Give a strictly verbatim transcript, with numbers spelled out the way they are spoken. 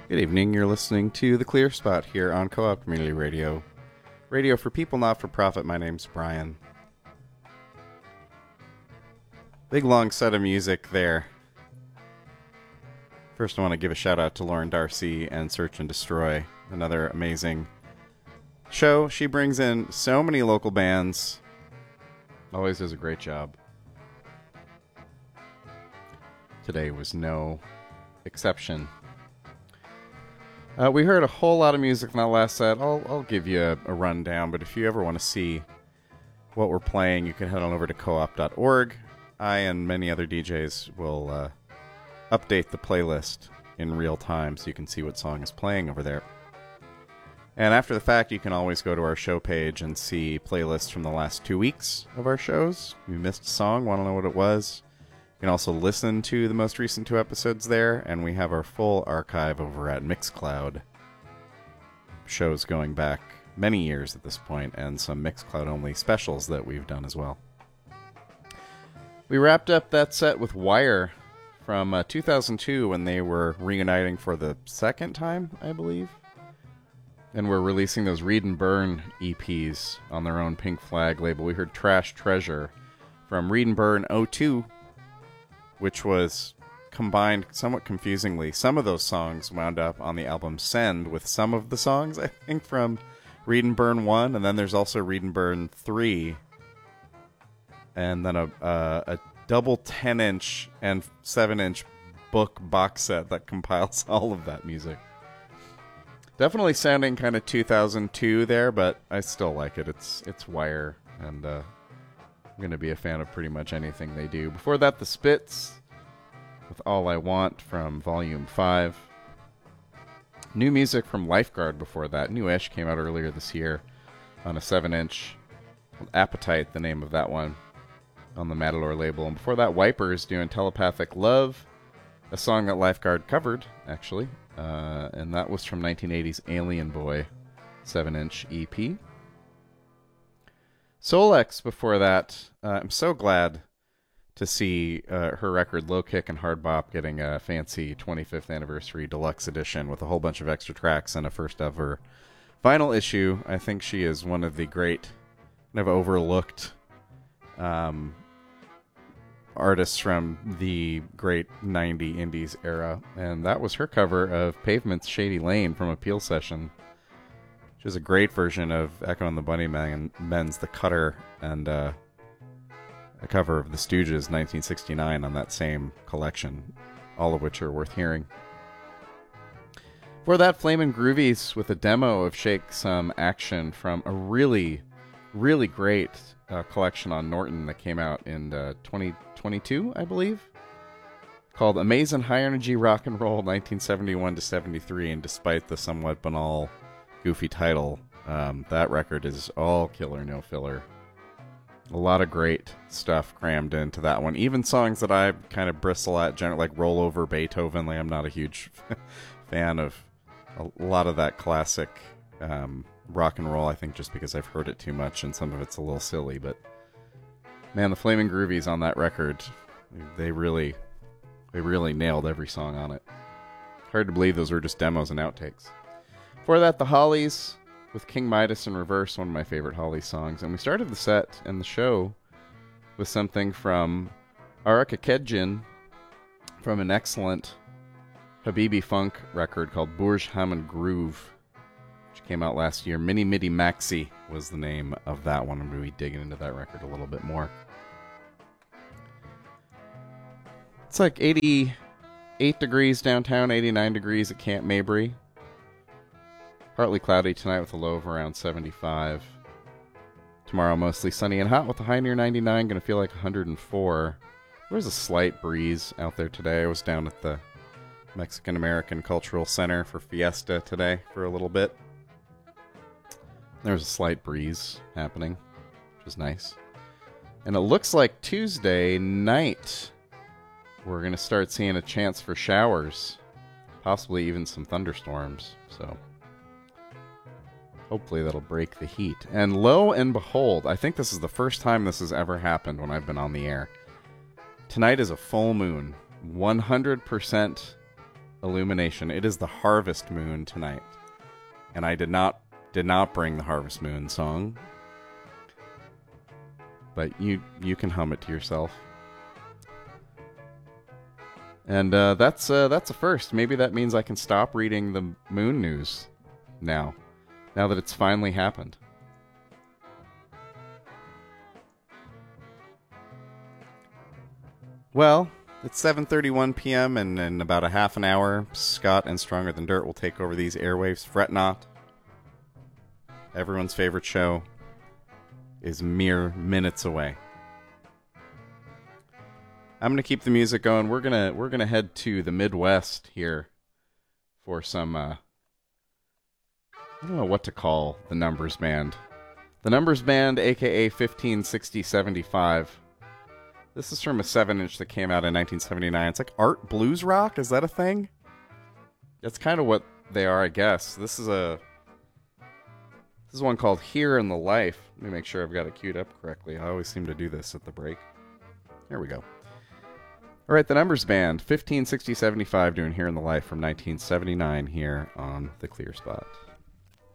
Good evening. You're listening to The Clear Spot here on Co-op Community Radio. Radio for people, not for profit. My name's Brian. Big long set of music there. First, I want to give a shout out to Lauren Darcy and Search and Destroy. Another amazing show. She brings in so many local bands. Always does a great job. Today was no exception. Uh, we heard a whole lot of music in that last set. I'll, I'll give you a, a rundown, but if you ever want to see what we're playing, you can head on over to co op dot org. I and many other D Js will uh, update the playlist in real time so you can see what song is playing over there. And after the fact, you can always go to our show page and see playlists from the last two weeks of our shows. If you missed a song, want to know what it was, you can also listen to the most recent two episodes there, and we have our full archive over at Mixcloud. Shows going back many years at this point, and some Mixcloud-only specials that we've done as well. We wrapped up that set with Wire from uh, two thousand two when they were reuniting for the second time, I believe. And we're releasing those Read and Burn E Ps on their own Pink Flag label. We heard Trash Treasure from Read and Burn oh two, which was combined somewhat confusingly. Some of those songs wound up on the album Send with some of the songs, I think, from Read and Burn one, and then there's also Read and Burn three, and then a uh, a double ten-inch and seven-inch book box set that compiles all of that music. Definitely sounding kind of two thousand two there, but I still like it. It's, it's Wire, and uh, I'm going to be a fan of pretty much anything they do. Before that, The Spits with All I Want from Volume five. New music from Lifeguard before that. New Ish came out earlier this year on a seven-inch. Appetite, the name of that one, on the Matador label. And before that, Wipers doing Telepathic Love, a song that Lifeguard covered, actually. Uh, and that was from nineteen eighties Alien Boy seven-inch E P. Solex before that. Uh, I'm so glad to see uh, her record Low Kick and Hard Bop getting a fancy twenty-fifth anniversary deluxe edition with a whole bunch of extra tracks and a first ever vinyl issue. I think she is one of the great, kind of overlooked um, artists from the great ninety indies era, and that was her cover of Pavement's Shady Lane from Appeal Session, which is a great version of Echo and the Bunnymen's The Cutter, and uh, a cover of The Stooges' nineteen sixty-nine on that same collection, all of which are worth hearing. For that, Flamin' Groovies with a demo of Shake Some Action from a really, really great uh, collection on Norton that came out in uh, twenty twenty-two, I believe, called Amazing High Energy Rock and Roll nineteen seventy-one to seventy-three, and despite the somewhat banal, goofy title, um, that record is all killer, no filler. A lot of great stuff crammed into that one. Even songs that I kind of bristle at, like Roll Over Beethoven. Like, I'm not a huge fan of a lot of that classic um, rock and roll, I think just because I've heard it too much and some of it's a little silly. But, man, the Flamin' Groovies on that record, they really, they really nailed every song on it. Hard to believe those were just demos and outtakes. Before that, the Hollies with King Midas in Reverse, one of my favorite Hollies songs. And we started the set and the show with something from Araka Kedjin from an excellent Habibi Funk record called Burj Hamid Groove, which came out last year. Mini Midi Maxi was the name of that one. I'm going to be digging into that record a little bit more. It's like eighty-eight degrees downtown, eighty-nine degrees at Camp Mabry. Partly cloudy tonight with a low of around seventy-five. Tomorrow mostly sunny and hot with a high near ninety-nine. Going to feel like one hundred four. There was a slight breeze out there today. I was down at the Mexican-American Cultural Center for Fiesta today for a little bit. There was a slight breeze happening, which was nice. And it looks like Tuesday night we're going to start seeing a chance for showers. Possibly even some thunderstorms. So hopefully that'll break the heat. And lo and behold, I think this is the first time this has ever happened when I've been on the air. Tonight is a full moon. one hundred percent illumination. It is the harvest moon tonight. And I did not did not bring the harvest moon song. But you you can hum it to yourself. And uh, that's uh, that's a first. Maybe that means I can stop reading the moon news now. Now that it's finally happened. Well, it's seven thirty-one p.m. and in about a half an hour, Scott and Stronger Than Dirt will take over these airwaves. Fret not. Everyone's favorite show is mere minutes away. I'm gonna keep the music going. We're gonna we're gonna head to the Midwest here for some. Uh, I don't know what to call the Numbers Band. The Numbers Band, aka fifteen sixty seventy-five. This is from a seven inch that came out in nineteen seventy-nine. It's like art blues rock. Is that a thing? That's kind of what they are, I guess. This is a. This is one called Here in the Life. Let me make sure I've got it queued up correctly. I always seem to do this at the break. There we go. All right, the Numbers Band, fifteen sixty seventy-five, doing Here in the Life from nineteen seventy-nine here on The Clear Spot.